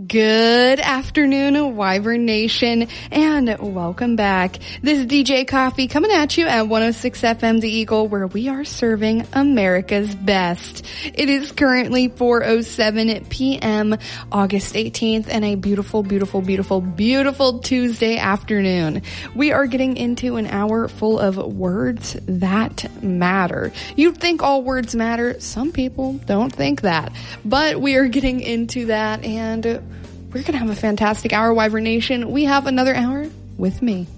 Good afternoon, Wyvern Nation, and welcome back. This is DJ Coffee coming at you at 106 FM The Eagle, where we are serving America's best. It is currently 4:07 p.m., August 18th, and a beautiful, beautiful, beautiful, beautiful Tuesday afternoon. We are getting into an hour full of words that matter. You'd think all words matter. Some people don't think that, but we are getting into that, and we're going to have a fantastic hour, Wyvern Nation. We have another hour with me.